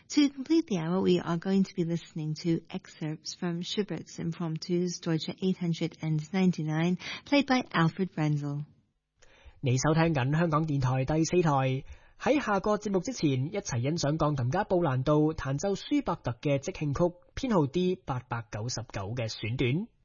To complete the hour, we are going to be listening to excerpts from Schubert's Impromptus Deutsche 899, played by Alfred Brenzel. 你收聽緊香港電台第4台。喺下個節目之前，一齊欣賞鋼琴家布蘭道彈奏舒伯特嘅即興曲編號 D899嘅選段。